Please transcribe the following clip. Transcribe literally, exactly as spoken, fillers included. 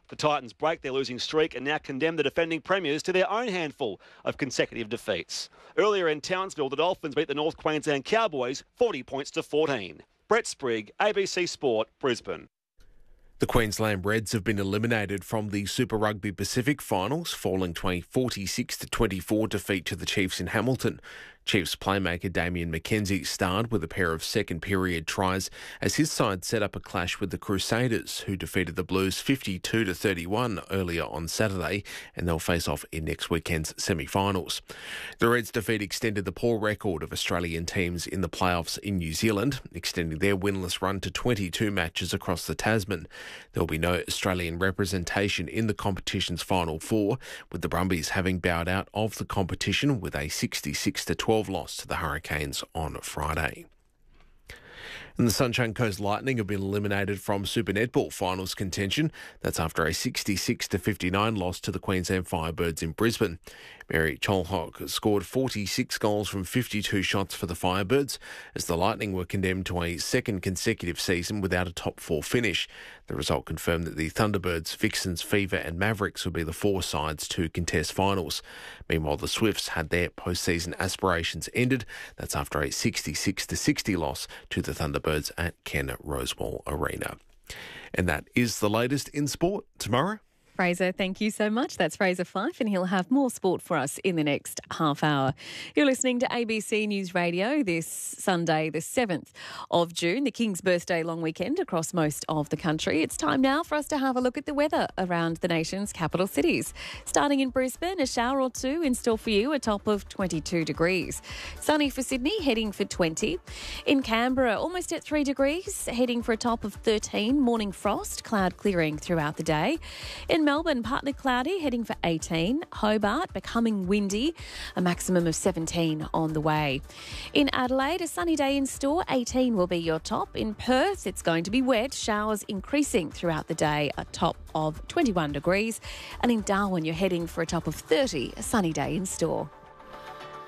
The Titans break their losing streak and now condemn the defending premiers to their own handful of consecutive defeats. Earlier in Townsville, the Dolphins beat the North Queensland Cowboys forty points to fourteen. Brett Sprigg, A B C Sport, Brisbane. The Queensland Reds have been eliminated from the Super Rugby Pacific finals, falling to a forty-six to twenty-four defeat to the Chiefs in Hamilton. Chiefs playmaker Damien McKenzie starred with a pair of second-period tries as his side set up a clash with the Crusaders, who defeated the Blues fifty-two to thirty-one earlier on Saturday, and they'll face off in next weekend's semi-finals. The Reds' defeat extended the poor record of Australian teams in the playoffs in New Zealand, extending their winless run to twenty-two matches across the Tasman. There will be no Australian representation in the competition's final four, with the Brumbies having bowed out of the competition with a sixty-six to twelve loss to the Hurricanes on Friday. And the Sunshine Coast Lightning have been eliminated from Super Netball finals contention. That's after a sixty-six to fifty-nine loss to the Queensland Firebirds in Brisbane. Mary Cholhock scored forty-six goals from fifty-two shots for the Firebirds as the Lightning were condemned to a second consecutive season without a top four finish. The result confirmed that the Thunderbirds, Vixens, Fever and Mavericks would be the four sides to contest finals. Meanwhile, the Swifts had their postseason aspirations ended. That's after a sixty-six to sixty loss to the Thunderbirds at Ken Rosewall Arena. And that is the latest in sport. Tomorrow, Fraser, thank you so much. That's Fraser Fife, and he'll have more sport for us in the next half hour. You're listening to A B C News Radio this Sunday, the seventh of June, the King's birthday long weekend across most of the country. It's time now for us to have a look at the weather around the nation's capital cities. Starting in Brisbane, a shower or two in store for you, a top of twenty-two degrees. Sunny for Sydney, heading for twenty. In Canberra, almost at three degrees, heading for a top of thirteen. Morning frost, cloud clearing throughout the day. In Melbourne, partly cloudy, heading for eighteen. Hobart, becoming windy, a maximum of seventeen on the way. In Adelaide, a sunny day in store, eighteen will be your top. In Perth, it's going to be wet, showers increasing throughout the day, a top of twenty-one degrees. And in Darwin, you're heading for a top of thirty, a sunny day in store.